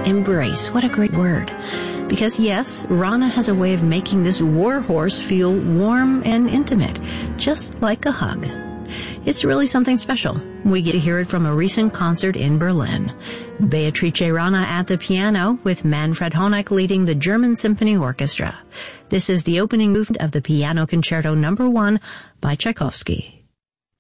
Embrace, what a great word. Because yes, Rana has a way of making this war horse feel warm and intimate, just like a hug. It's really something special. We get to hear it from a recent concert in Berlin. Beatrice Rana at the piano with Manfred Honeck leading the German Symphony Orchestra. This is the opening movement of the Piano Concerto No. 1 by Tchaikovsky.